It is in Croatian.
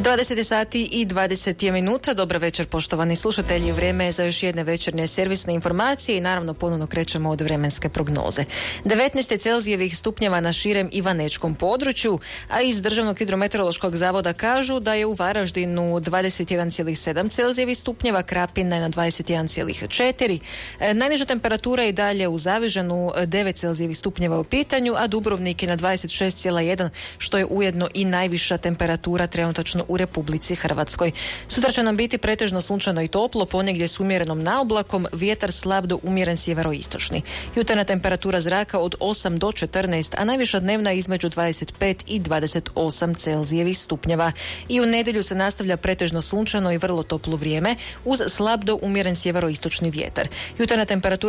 20 sati i 20 minuta. Dobar večer, poštovani slušatelji. Vrijeme je za još jedne večernje servisne informacije i naravno ponovno krećemo od vremenske prognoze. 19 Celzijevih stupnjeva na širem Ivanečkom području, a iz Državnog hidrometeorološkog zavoda kažu da je u Varaždinu 21,7 Celzijevih stupnjeva, Krapina je na 21,4. Najniža temperatura je i dalje u Zavižanu 9 Celzijevih stupnjeva u pitanju, a Dubrovnik je na 26,1, što je ujedno i najviša temperatura trenutačno u Republici Hrvatskoj. Sutra će nam biti pretežno sunčano i toplo, ponegdje s umjerenom naoblakom, vjetar slab do umjeren sjeveroistočni. Jutarnja temperatura zraka od 8 do 14, a najviša dnevna između 25 i 28 Celzijevih stupnjeva. I u nedjelju se nastavlja pretežno sunčano i vrlo toplo vrijeme uz slab do umjeren sjeveroistočni vjetar. Jutarnja temperatura